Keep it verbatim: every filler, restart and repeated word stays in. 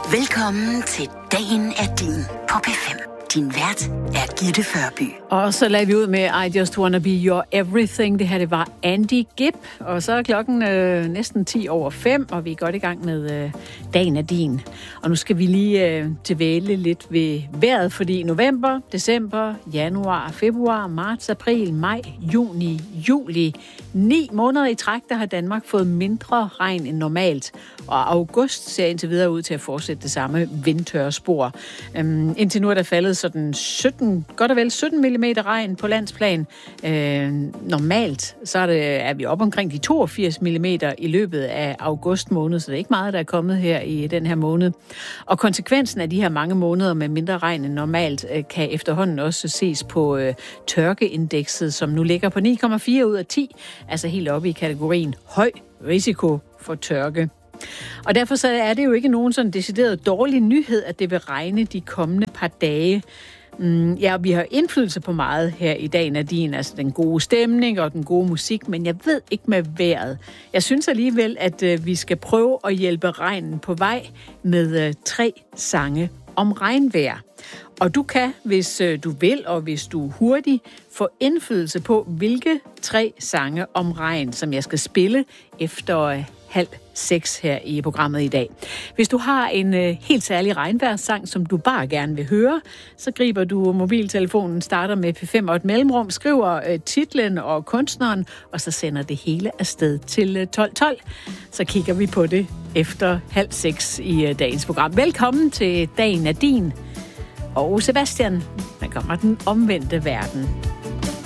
Velkommen til Dagen er din på P fem. Din vært er Gitte Førby. Og så lagde vi ud med I Just Wanna Be Your Everything. Det her, det var Andy Gibb. Og så er klokken øh, næsten ti over fem, og vi er godt i gang med øh, Dagen er din. Og nu skal vi lige øh, tilvæle lidt ved vejret, fordi november, december, januar, februar, marts, april, maj, juni, juli. Ni måneder i træk, der har Danmark fået mindre regn end normalt. Og august ser indtil videre ud til at fortsætte det samme vindtørre spor. Øhm, indtil nu er der faldet sådan sytten, godt og vel sytten millimeter regn på landsplan. Øh, normalt så er, det, er vi op omkring de toogfirs millimeter i løbet af august måned, så det er ikke meget, der er kommet her i den her måned. Og konsekvensen af de her mange måneder med mindre regn end normalt, øh, kan efterhånden også ses på øh, tørkeindekset, som nu ligger på ni komma fire ud af ti, altså helt oppe i kategorien høj risiko for tørke. Og derfor så er det jo ikke nogen sådan decideret dårlig nyhed, at det vil regne de kommende par dage. Mm, ja, vi har indflydelse på meget her i Dagen er din, altså den gode stemning og den gode musik, men jeg ved ikke med vejret. Jeg synes alligevel, at øh, vi skal prøve at hjælpe regnen på vej med øh, tre sange om regnvejr. Og du kan, hvis øh, du vil, og hvis du er hurtig, få indflydelse på, hvilke tre sange om regn, som jeg skal spille efter øh, halv seks her i programmet i dag. Hvis du har en øh, helt særlig regnvejrssang, som du bare gerne vil høre, så griber du mobiltelefonen, starter med P fem og et mellemrum, skriver øh, titlen og kunstneren, og så sender det hele afsted til øh, tolv tolv. Så kigger vi på det efter halv seks i øh, dagens program. Velkommen til Dagen er din. Og Sebastian, der kommer den omvendte verden.